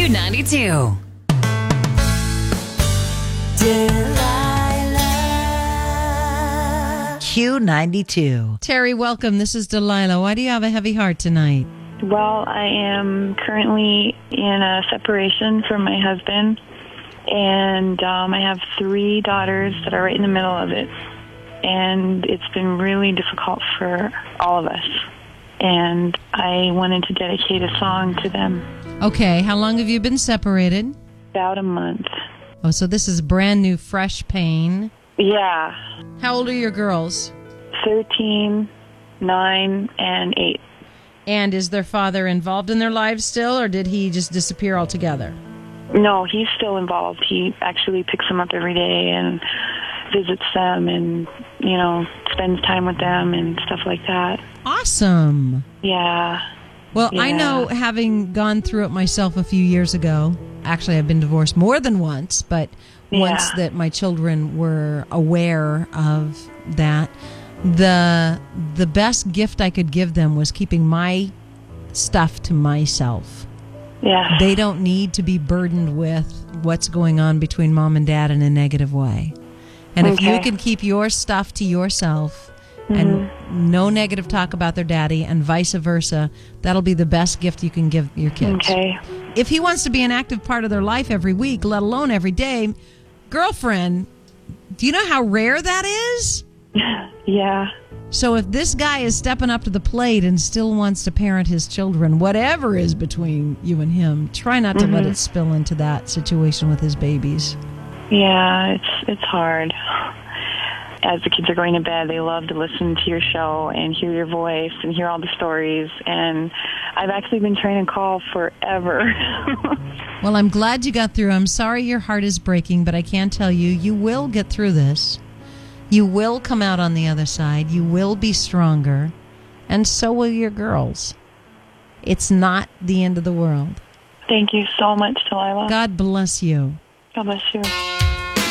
Q92. Q92. Terry, welcome. This is Delilah. Why do you have a heavy heart tonight? Well, I am currently in a separation from my husband, and I have 3 daughters that are right in the middle of it. And it's been really difficult for all of us. And I wanted to dedicate a song to them. Okay, how long have you been separated? About a month. Oh, so this is brand new, fresh pain. Yeah. How old are your girls? 13, 9, and 8. And is their father involved in their lives still, or did he just disappear altogether? No, he's still involved. He actually picks them up every day and visits them and, you know, spends time with them and stuff like that. Awesome. Yeah. Well, Yeah. I know, having gone through it myself a few years ago, actually I've been divorced more than once, but once that my children were aware of that, the best gift I could give them was keeping my stuff to myself. Yeah. They don't need to be burdened with what's going on between mom and dad in a negative way. And if you can keep your stuff to yourself and no negative talk about their daddy and vice versa, that'll be the best gift you can give your kids. Okay. If he wants to be an active part of their life every week, let alone every day, girlfriend, do you know how rare that is? Yeah. So if this guy is stepping up to the plate and still wants to parent his children, whatever is between you and him, try not to let it spill into that situation with his babies. Yeah, it's hard. As the kids are going to bed, they love to listen to your show and hear your voice and hear all the stories. And I've actually been trying to call forever. Well, I'm glad you got through. I'm sorry your heart is breaking, but I can tell you, you will get through this. You will come out on the other side. You will be stronger. And so will your girls. It's not the end of the world. Thank you so much, Delilah. God bless you. God bless you.